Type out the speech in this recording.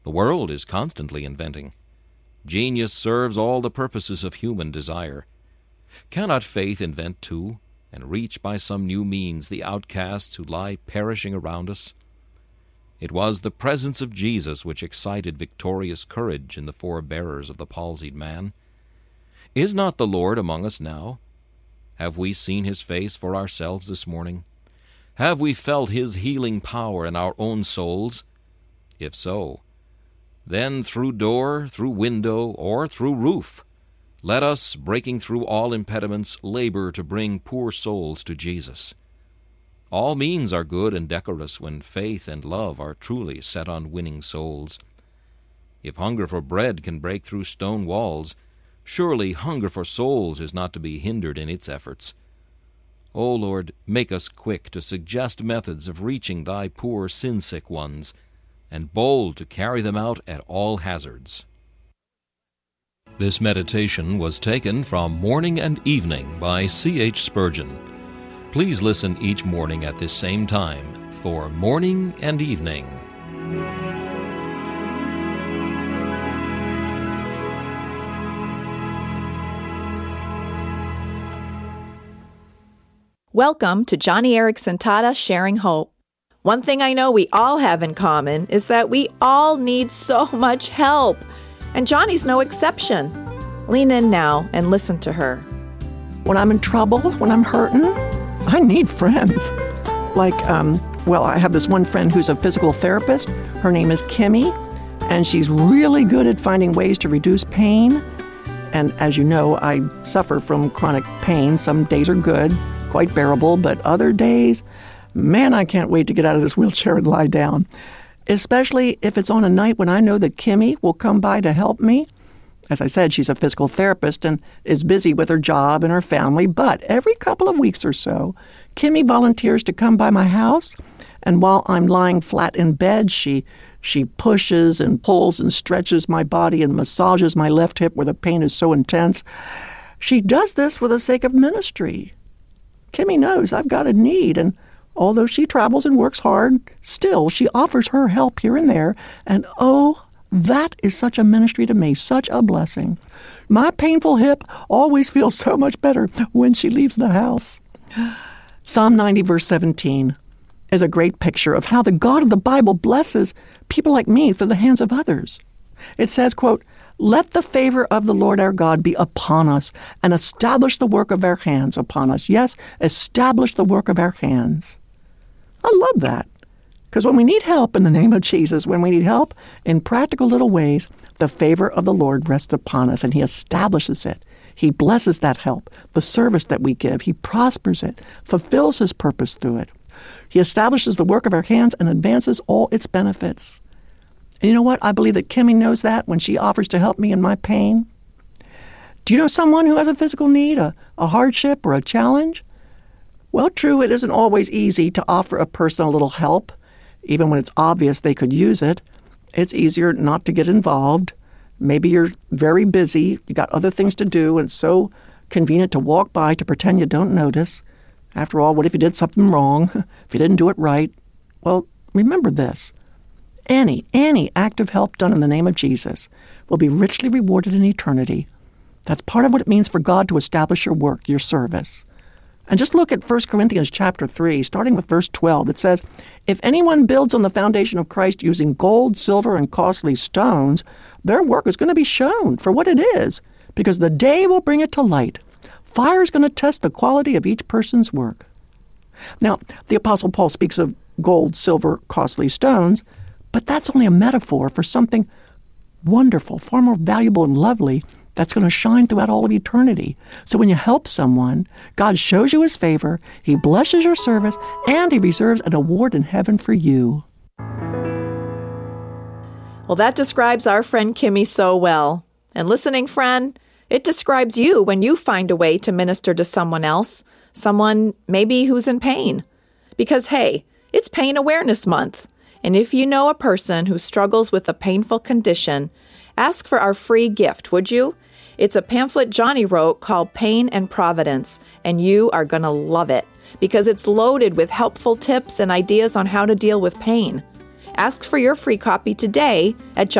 The world is constantly inventing. Genius serves all the purposes of human desire. Cannot faith invent too, and reach by some new means the outcasts who lie perishing around us? It was the presence of Jesus which excited victorious courage in the four bearers of the palsied man. Is not the Lord among us now? Have we seen his face for ourselves this morning? Have we felt his healing power in our own souls? If so, then through door, through window, or through roof, let us, breaking through all impediments, labor to bring poor souls to Jesus. All means are good and decorous when faith and love are truly set on winning souls. If hunger for bread can break through stone walls, surely hunger for souls is not to be hindered in its efforts. O Lord, make us quick to suggest methods of reaching thy poor sin-sick ones, and bold to carry them out at all hazards. This meditation was taken from Morning and Evening by C.H. Spurgeon. Please listen each morning at this same time for Morning and Evening. Welcome to Joni Eareckson Tada Sharing Hope. One thing I know we all have in common is that we all need so much help, and Joni's no exception. Lean in now and listen to her. When I'm in trouble, when I'm hurting, I need friends. I have this one friend who's a physical therapist. Her name is Kimmy, and she's really good at finding ways to reduce pain. And as you know, I suffer from chronic pain. Some days are good, quite bearable, but other days, man, I can't wait to get out of this wheelchair and lie down. Especially if it's on a night when I know that Kimmy will come by to help me. As I said, she's a physical therapist and is busy with her job and her family, but every couple of weeks or so, Kimmy volunteers to come by my house, and while I'm lying flat in bed, she pushes and pulls and stretches my body and massages my left hip where the pain is so intense. She does this for the sake of ministry. Kimmy knows I've got a need, and although she travels and works hard, still she offers her help here and there, and oh, that is such a ministry to me, such a blessing. My painful hip always feels so much better when she leaves the house. Psalm 90, verse 17 is a great picture of how the God of the Bible blesses people like me through the hands of others. It says, quote, "Let the favor of the Lord our God be upon us, and establish the work of our hands upon us." Yes, establish the work of our hands. I love that. Because when we need help in the name of Jesus, when we need help in practical little ways, the favor of the Lord rests upon us, and he establishes it. He blesses that help, the service that we give. He prospers it, fulfills his purpose through it. He establishes the work of our hands and advances all its benefits. And you know what? I believe that Kimmy knows that when she offers to help me in my pain. Do you know someone who has a physical need, a hardship, or a challenge? Well, true, it isn't always easy to offer a person a little help. Even when it's obvious they could use it, it's easier not to get involved. Maybe you're very busy, you got other things to do, and it's so convenient to walk by to pretend you don't notice. After all, what if you did something wrong? If you didn't do it right? Well, remember this. Any act of help done in the name of Jesus will be richly rewarded in eternity. That's part of what it means for God to establish your work, your service. And just look at 1 Corinthians chapter 3, starting with verse 12. It says, "If anyone builds on the foundation of Christ using gold, silver, and costly stones, their work is going to be shown for what it is, because the day will bring it to light. Fire is going to test the quality of each person's work." Now, the Apostle Paul speaks of gold, silver, costly stones, but that's only a metaphor for something wonderful, far more valuable and lovely, that's going to shine throughout all of eternity. So when you help someone, God shows you his favor, he blesses your service, and he reserves an award in heaven for you. Well, that describes our friend Kimmy so well. And listening friend, it describes you when you find a way to minister to someone else, someone maybe who's in pain. Because, hey, it's Pain Awareness Month. And if you know a person who struggles with a painful condition, ask for our free gift, would you? It's a pamphlet Joni wrote called Pain and Providence, and you are going to love it because it's loaded with helpful tips and ideas on how to deal with pain. Ask for your free copy today at